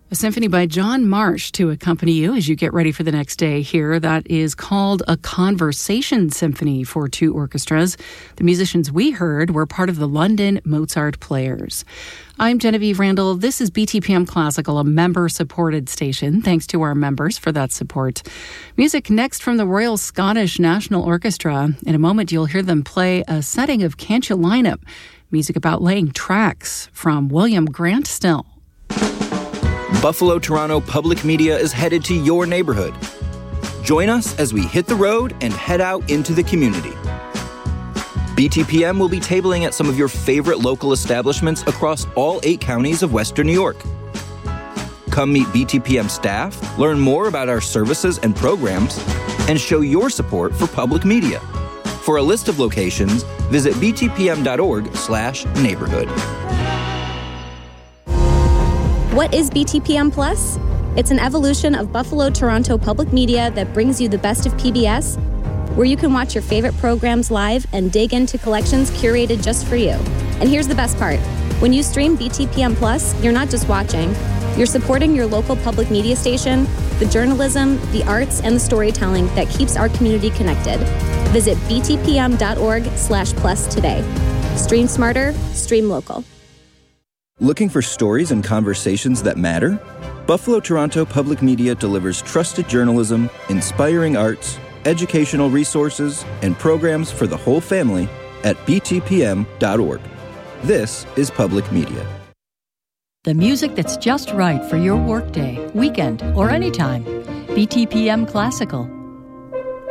A symphony by John Marsh to accompany you as you get ready for the next day here. That is called a Conversation Symphony for two orchestras. The musicians we heard were part of the London Mozart Players. I'm Genevieve Randall. This is BTPM Classical, a member-supported station. Thanks to our members for that support. Music next from the Royal Scottish National Orchestra. In a moment, you'll hear them play a setting of Can't You Line Up? Music about laying tracks from William Grant Still. Buffalo Toronto Public Media is headed to your neighborhood. Join us as we hit the road and head out into the community. BTPM will be tabling at some of your favorite local establishments across all 8 counties of Western New York. Come meet BTPM staff, learn more about our services and programs, and show your support for public media. For a list of locations, visit btpm.org/neighborhood. What is BTPM Plus? It's an evolution of Buffalo Toronto Public Media that brings you the best of PBS, where you can watch your favorite programs live and dig into collections curated just for you. And here's the best part. When you stream BTPM Plus, you're not just watching. You're supporting your local public media station, the journalism, the arts, and the storytelling that keeps our community connected. Visit btpm.org/plus today. Stream smarter, stream local. Looking for stories and conversations that matter? Buffalo Toronto Public Media delivers trusted journalism, inspiring arts, educational resources, and programs for the whole family at btpm.org. This is public media. The music that's just right for your workday, weekend, or anytime. BTPM Classical